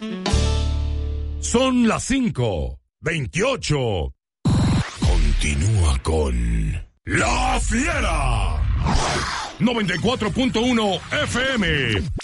Son las 5:28. Continúa con La Fiera. 94.1 FM.